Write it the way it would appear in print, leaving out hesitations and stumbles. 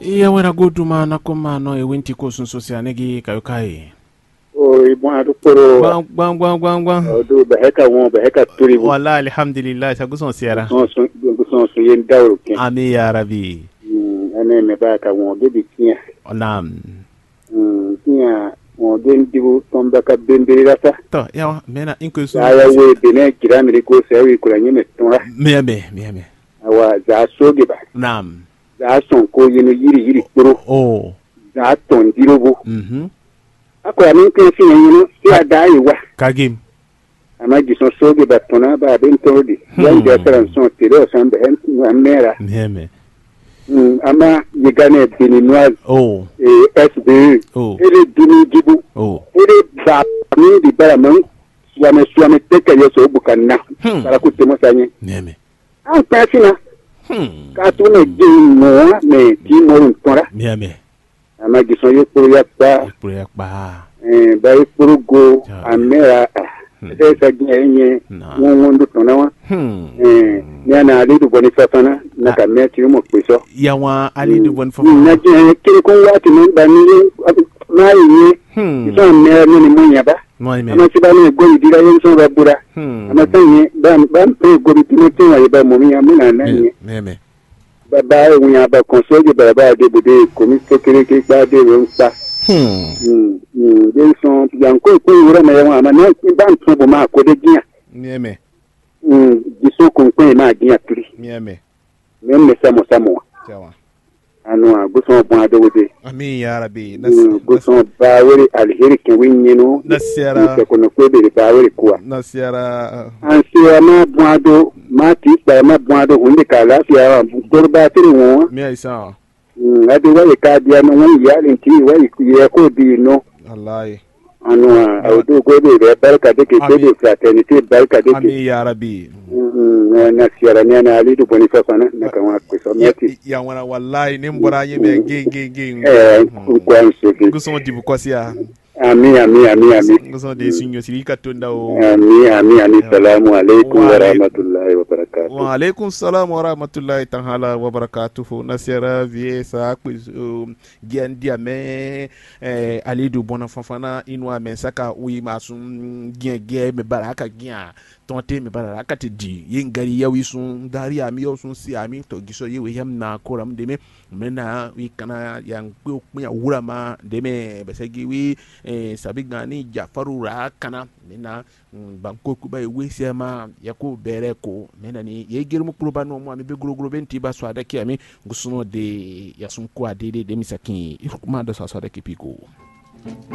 iya wena goduma na koma no e wenti ko sun sosianegi kayo kai o ibon adukoro gwang do beheka turi wala alhamdulillah sa guson siara guson so yen dawro ke ami ya rabbi ane me ba ka won de bikia naam kiya won den dibu tomba ka bembere rata to ya mena inko so ya we bene kiramire ko sewi kuranye me tonra me awa za soge ba naam za son ko yino yiri kuro za ton dirobo akoya min kan fi yino si adai wa kagim ama gison soge ba tona ba ben todi yan de taran son tire o san be mera meme ama yegane beninoise SBE ele dini dibu ele ba mi di bara man suame teke yeso bukanna para ku temo sanye meme an pasina ka tu ne gino me ki mo tora meme ama gison yo pro ya pa ba yo pro go amera esa gyenye wondu tona wa ni ana ali du boni fafana na ka meti mo peso ya wa ali du boni fafana na kiri ko wati men ba ni na yi so me ni munya ba ama si ba ni go ni dira yen so ba bura ama tanye ba pe go bi ni tin wa ba mo mi amuna na ni meme ba wunya ba conseil ba de bude komi sekere ke ba de won pa des son yanko ko yura na yawa ama na ban tubo ma ko de giya meme giso ko ma giya turi meme samo jawa anu guso bon adode amin ya rabbi guso bawri alheri ke winyino nasiara ko no ko be bawri kuwa nasiara ansiya ma bon ado mati ba ma bon ado hunde ka lafiya gorba tiri won mi aisa ade wa ka dia no won ya linti wa ya ko di no wallahi anu audo go be barka de ke de fraternité barka de ke amin ya rabbi na siara ni ana ali du boni fafana na kan wa ko so meti ya wana wallahi nim bora yeme ge ko an se guso dibu kwasia ami guso de sinyo sirika tonda o ami salamu alaikum wa rahmatullahi wa barakatuh wa alaikum salam wa rahmatullahi ta'ala wa barakatuh nasiara vie sa quiz giandia me ali du bona fafana inwa men saka wi masum gien me baraka gien tonte me baraka te di yengari yawi sun dari ami yo sun si ami to giso yewe yam na koram de me mena wi kana yang ku ya wurama de me besagi wi sabi gani Jafaru ra kana mena banko ku bai we sema yako bere ko mena ni ye girmu kuruba no mo ami be guruguru benti ba so adaki ami gusuno de yasun ko adede de misakin irukuma da so adaki piko